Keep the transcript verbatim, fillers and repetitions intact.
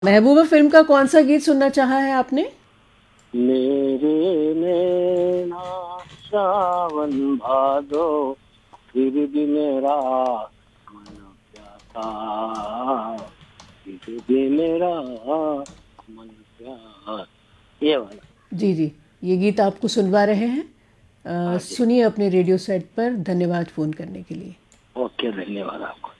महबूबा film का कौन सा गीत सुनना चाहा है आपने? मेरे नैना सावन भादो, फिर भी मेरा मन प्यासा, फिर भी मेरा मन प्यासा, ये वाला। जी जी, ये गीत आपको सुनवा रहे हैं। अ, हाँ जी। सुनिए अपने रेडियो सेट पर। धन्यवाद फ़ोन करने के लिए। ओके, धन्यवाद आपको।